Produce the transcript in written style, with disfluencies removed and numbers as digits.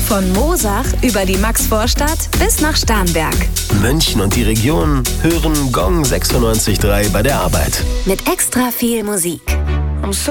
Von Moosach über die Maxvorstadt bis nach Starnberg. München und die Region hören Gong 96.3 bei der Arbeit. Mit extra viel Musik.